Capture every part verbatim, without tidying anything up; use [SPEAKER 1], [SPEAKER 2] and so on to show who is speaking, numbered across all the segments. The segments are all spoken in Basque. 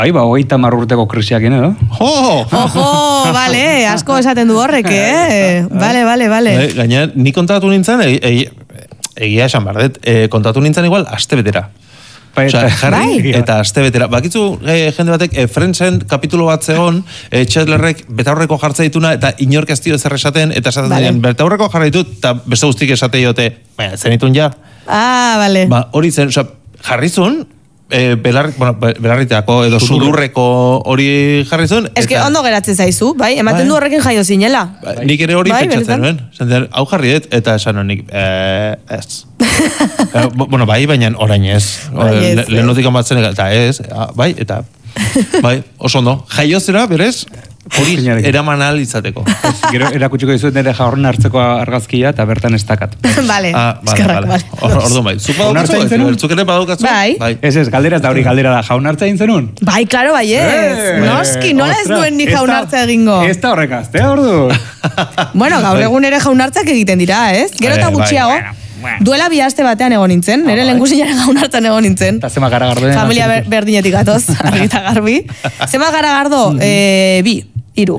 [SPEAKER 1] Bai, ba, hogeita hamar urteko krisiak, edo?
[SPEAKER 2] Jo!
[SPEAKER 3] Ojo, bale, asko esaten du horrek, eh? Bale, bale, bale.
[SPEAKER 2] Gaina, ni kontatu nintzen, egia esan bardet, kontatu nintzen igual, aste betera.
[SPEAKER 1] Bai,
[SPEAKER 2] Osa, jarri eta aste betera. Bakitzu, eh, jende batek, eh, Friendsen kapitulo bat zegoen, eh, Chandlerrek betaurreko jartza dituna, eta inork ez dio zer esaten, eta esaten vale. Dian, betaurreko jarra ditut, eta beste guztik esate diote, baina, zenitun ja.
[SPEAKER 3] Ah, bale.
[SPEAKER 2] Ba, hori zen, oza, jarrizun, E, belar, bueno, belarriteako edo sudurreko hori jarri zuen.
[SPEAKER 3] Ez que ondo geratzen zaizu, bai? Ematen bai. Du horrekin jaio zinela.
[SPEAKER 2] Ba, nik ere hori bai, pentsatzen nuen. Zentzen, hau jarri dut, eta esan honik, eh, ez. e, bueno, bai, baina orain ez. Le, Lehenotik amatzen, eta ez, bai, eta bai, oso ondo. Jaio zera, berez, hori eraman ahal izateko.
[SPEAKER 1] Gero erakutsiko dizuet nire jaurren hartzeko argazkia eta bertan ez dakat.
[SPEAKER 3] Bale,
[SPEAKER 2] ah,
[SPEAKER 3] eskerrak, bale.
[SPEAKER 2] Orduan bai. Zuk badukatzu, zuk ere badukatzu?
[SPEAKER 3] Bai.
[SPEAKER 1] Ez ez, galdera eta hori galdera da, jaun hartza egin zenun?
[SPEAKER 3] Bai, klaro, bai ez. Noski, nola ez duen ni jaun hartza egingo.
[SPEAKER 1] Ez da horrek azte, ordu.
[SPEAKER 3] Bueno, gaur egun ere jaun hartzak egiten dira, ez? Gero eta gutxiago. Duela bi aste batean egon nintzen, nire lengusinaren gaun hartan egon nintzen.
[SPEAKER 1] Eta zema garagardo.
[SPEAKER 3] Familia ber, berdinetik gatoz, argita garbi. Zema garagardo, eh, bi, iru.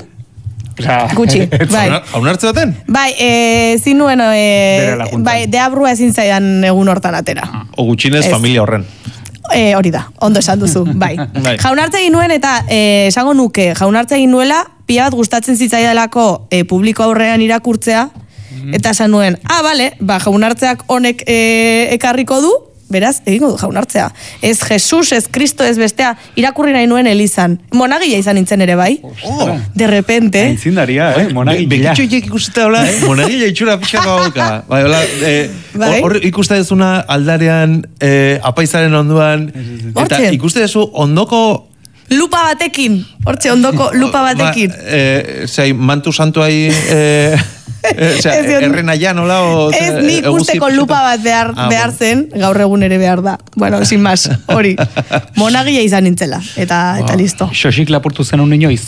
[SPEAKER 3] Gutxi, bai.
[SPEAKER 2] Jaun hartze baten?
[SPEAKER 3] Bai, eh, zinuen, eh, bai, deabrua ezin zaidan egun hortan atera.
[SPEAKER 2] O gutxinez familia horren.
[SPEAKER 3] Eh, hori da, ondo esan duzu, bai. Jaun hartze egin nuen eta eh, esango nuke, jaun hartze egin nuela, pila bat gustatzen zitzaidalako eh, publiko aurrean irakurtzea, eta esan nuen, ah, bale, ba, jaunartzeak honek e, ekarriko du, beraz, egingo du jaunartzea. Ez Jesus, ez Kristo, ez bestea, irakurri nahi nuen Elizan. Monagia izan nintzen ere, bai?
[SPEAKER 2] Oh.
[SPEAKER 3] De repente.
[SPEAKER 1] Aintzindaria, eh? Monagila.
[SPEAKER 2] Bekitxo iek ikustea, hola, monagila itxura pixka gauka. Bai, hola, hor ikuste dezuna aldarean, eh, apaizaren onduan, eta ikuste dezu ondoko...
[SPEAKER 3] Lupa batekin, hortxe, ondoko lupa batekin.
[SPEAKER 2] Ba, eh, zei, mantu santuai... Eh, Eh, o sea, errena ya, nola? O,
[SPEAKER 3] ez nik usteko lupa bat behar, ah, behar zen, gaur egun ere behar da. Bueno, sin más, hori. Monagia izan nintzela, eta, wow. Eta listo.
[SPEAKER 1] Xosik lapurtu zen un inoiz?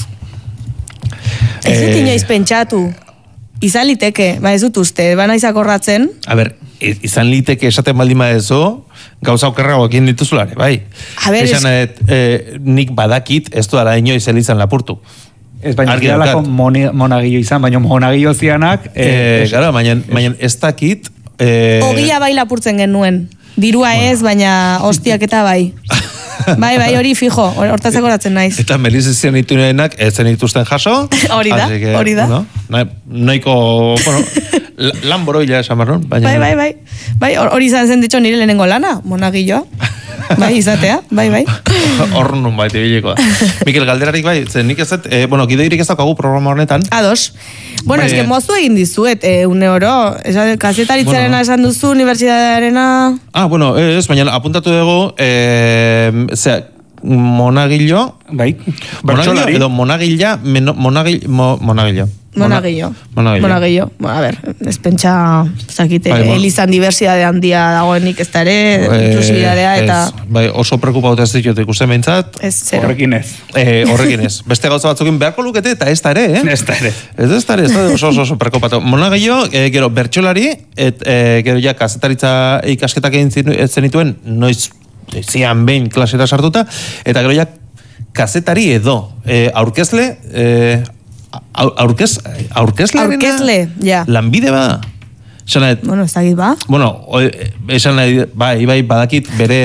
[SPEAKER 3] Ez dut inoiz pentsatu. Izan liteke, ba ez dut uste, baina izakorratzen.
[SPEAKER 2] A ber, izan liteke esaten baldin badezu, gauza okerrago ekin dituzulare, bai.
[SPEAKER 3] A ber,
[SPEAKER 2] esan, et, eh, nik badakit ez duela inoiz elizan lapurtu.
[SPEAKER 1] Ez baina giralako monagillo izan, baina monagillo zianak...
[SPEAKER 2] Eh, gara, baina ez dakit...
[SPEAKER 3] Eh... Ogia bai lapurtzen genuen. Dirua ez, baina hostiak eta bai. Bai, bai, hori fijo, hortaz egoratzen naiz.
[SPEAKER 2] Eta Meliz ez zenituenak, ez zenituzten jaso.
[SPEAKER 3] Hori da, hori da.
[SPEAKER 2] No? Noiko, bueno, lan boroila esan barron.
[SPEAKER 3] Bai, bai, bai. Bai, hori izan zen ditxo nire lehenengo lana, monagilloa. Bai, izatea, bai, bai.
[SPEAKER 2] Hor nun baita bilekoa. Mikel, galderarik bai, zen nik ez dut, eh, bueno, gidoirik ez daukagu programa horretan.
[SPEAKER 3] Ados. Bueno, bai, es que mozu egin dizuet, eh, une oro, kazetaritzarena bueno. Esan duzu, unibertsitatearena...
[SPEAKER 2] Ah, bueno, ez, baina apuntatu dugu, eh, zera, monagillo...
[SPEAKER 1] Bai,
[SPEAKER 2] monagillo, edo monagilla, monagillo, mo, monagillo.
[SPEAKER 3] Monagillo. Monagillo. Monagillo. A ver, ez pentsa, zakite, bai, elizan diversidade handia dagoenik ez da ere, eh, inklusibidadea eta...
[SPEAKER 2] Ez, bai, oso preokupauta ez ditut ikusten behintzat.
[SPEAKER 3] Ez, zero.
[SPEAKER 1] Horrekin ez.
[SPEAKER 2] Eh, horrekin ez. Beste gauza batzukin beharko lukete eta ez da ere, eh?
[SPEAKER 1] Ez da ere.
[SPEAKER 2] Ez da ere, ez da oso oso, oso preokupatu. Monagillo, eh, gero, bertsolari, et, eh, gero ja, kazetaritza ikasketak egin zenituen, noiz, zian behin klaseta sartuta, eta gero ja, kazetari edo, eh, aurkezle, eh, aurkez, aurkezle
[SPEAKER 3] aurkezle, ja.
[SPEAKER 2] Lanbide ba. Esanet,
[SPEAKER 3] bueno, ez dakit ba.
[SPEAKER 2] Bueno, esanet, bai, bai, badakit bere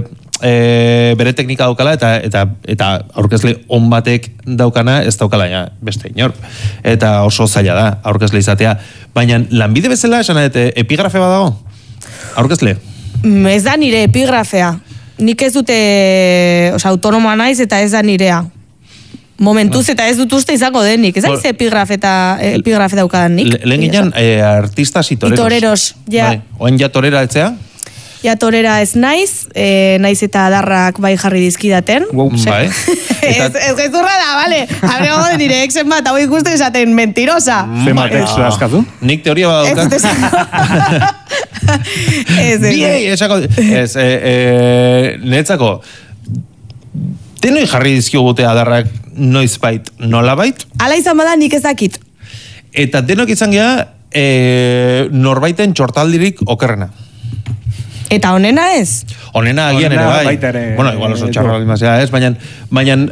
[SPEAKER 2] e, bere teknika daukala eta eta eta aurkezle on batek daukana ez daukala ja, beste inor. Eta oso zaila da aurkezle izatea. Baina lanbide bezala esanet, epigrafe badago? Aurkezle?
[SPEAKER 3] Ez da nire epigrafea. Nik ez dute, oza, autonomoa naiz eta ez da nirea. Momentuz eta ez dut uste izango denik. Ez aiz epigrafe eta epigrafe daukadan nik.
[SPEAKER 2] Lehen ginen eh, artistas y toreros.
[SPEAKER 3] Y toreros, ja.
[SPEAKER 2] Bai. Oen ja torera etzea?
[SPEAKER 3] Ja torera ez naiz, eh, naiz eta adarrak bai jarri dizkidaten.
[SPEAKER 2] Wow, bai.
[SPEAKER 3] Ez gezurra da, bale. Abrego de nire exen bat, hau ikusten esaten mentirosa.
[SPEAKER 1] Zemat ez askatu?
[SPEAKER 2] Nik teoria badauka.
[SPEAKER 3] Ez, ez.
[SPEAKER 2] Biei, esako. Ez, netzako... Denoi jarri dizkio gute adarrak noiz bait, nola bait?
[SPEAKER 3] Ala izan bada nik ezakit.
[SPEAKER 2] Eta denok izan geha e, norbaiten txortaldirik okerrena.
[SPEAKER 3] Eta honena ez?
[SPEAKER 2] Honena agian ere bai. Bueno, igual oso txarra baldin mazera ez, baina, baina